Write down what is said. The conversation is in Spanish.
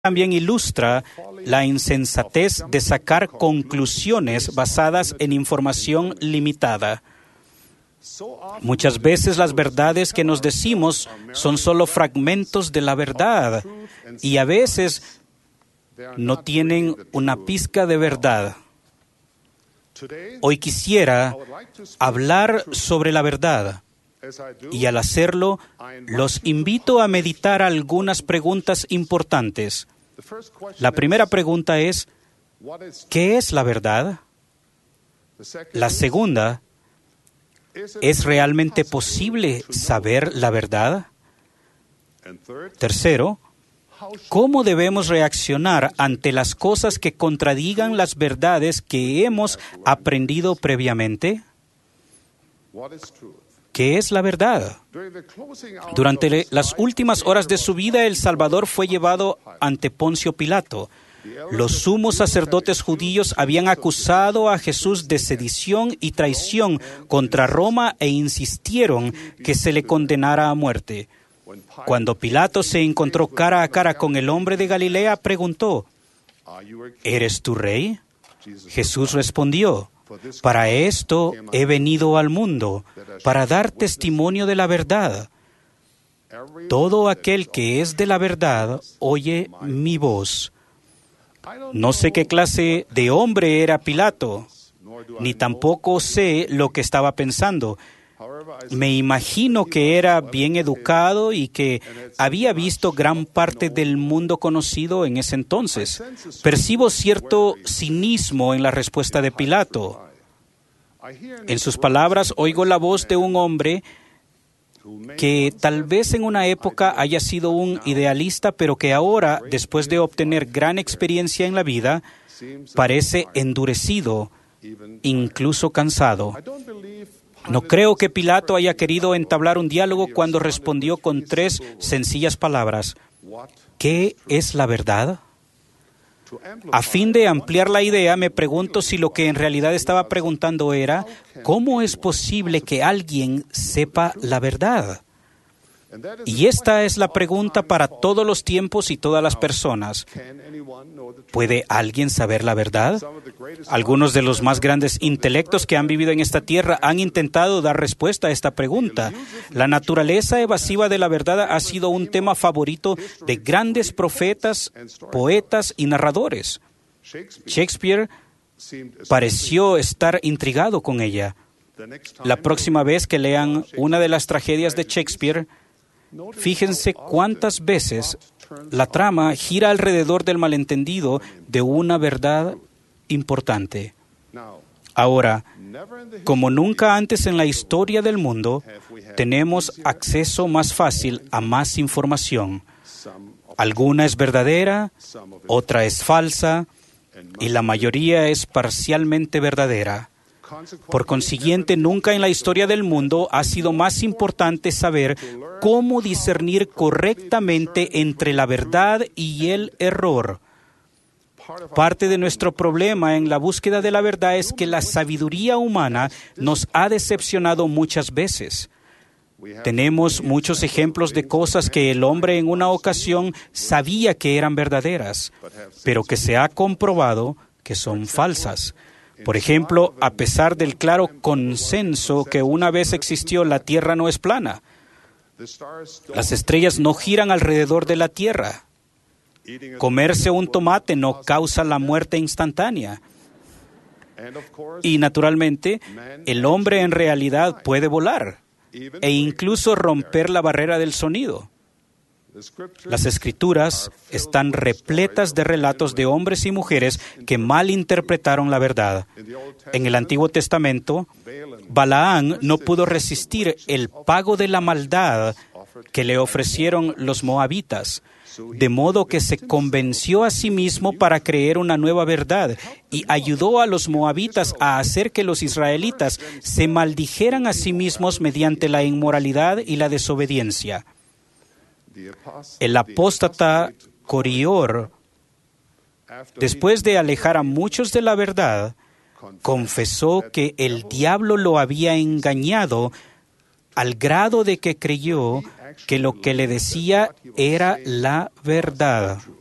también ilustra la insensatez de sacar conclusiones basadas en información limitada. Muchas veces las verdades que nos decimos son solo fragmentos de la verdad y a veces no tienen una pizca de verdad. Hoy quisiera hablar sobre la verdad y al hacerlo los invito a meditar algunas preguntas importantes. La primera pregunta es, ¿qué es la verdad? La segunda, ¿es realmente posible saber la verdad? Tercero, ¿cómo debemos reaccionar ante las cosas que contradigan las verdades que hemos aprendido previamente? ¿Qué es la verdad? Durante las últimas horas de su vida, el Salvador fue llevado ante Poncio Pilato. Los sumos sacerdotes judíos habían acusado a Jesús de sedición y traición contra Roma e insistieron que se le condenara a muerte. Cuando Pilato se encontró cara a cara con el hombre de Galilea, preguntó, ¿eres tú rey? Jesús respondió, para esto he venido al mundo, para dar testimonio de la verdad. Todo aquel que es de la verdad oye mi voz. No sé qué clase de hombre era Pilato, ni tampoco sé lo que estaba pensando. Me imagino que era bien educado y que había visto gran parte del mundo conocido en ese entonces. Percibo cierto cinismo en la respuesta de Pilato. En sus palabras oigo la voz de un hombre que tal vez en una época haya sido un idealista, pero que ahora, después de obtener gran experiencia en la vida, parece endurecido, incluso cansado. No creo que Pilato haya querido entablar un diálogo cuando respondió con 3 sencillas palabras. ¿Qué es la verdad? A fin de ampliar la idea, me pregunto si lo que en realidad estaba preguntando era, ¿cómo es posible que alguien sepa la verdad? Y esta es la pregunta para todos los tiempos y todas las personas. ¿Puede alguien saber la verdad? Algunos de los más grandes intelectos que han vivido en esta tierra han intentado dar respuesta a esta pregunta. La naturaleza evasiva de la verdad ha sido un tema favorito de grandes profetas, poetas y narradores. Shakespeare pareció estar intrigado con ella. La próxima vez que lean una de las tragedias de Shakespeare, fíjense cuántas veces la trama gira alrededor del malentendido de una verdad importante. Ahora, como nunca antes en la historia del mundo, tenemos acceso más fácil a más información. Alguna es verdadera, otra es falsa, y la mayoría es parcialmente verdadera. Por consiguiente, nunca en la historia del mundo ha sido más importante saber cómo discernir correctamente entre la verdad y el error. Parte de nuestro problema en la búsqueda de la verdad es que la sabiduría humana nos ha decepcionado muchas veces. Tenemos muchos ejemplos de cosas que el hombre en una ocasión sabía que eran verdaderas, pero que se ha comprobado que son falsas. Por ejemplo, a pesar del claro consenso que una vez existió, la Tierra no es plana. Las estrellas no giran alrededor de la Tierra. Comerse un tomate no causa la muerte instantánea. Y naturalmente, el hombre en realidad puede volar e incluso romper la barrera del sonido. Las Escrituras están repletas de relatos de hombres y mujeres que malinterpretaron la verdad. En el Antiguo Testamento, Balaán no pudo resistir el pago de la maldad que le ofrecieron los moabitas, de modo que se convenció a sí mismo para creer una nueva verdad y ayudó a los moabitas a hacer que los israelitas se maldijeran a sí mismos mediante la inmoralidad y la desobediencia. El apóstata Corior, después de alejar a muchos de la verdad, confesó que el diablo lo había engañado al grado de que creyó que lo que le decía era la verdad.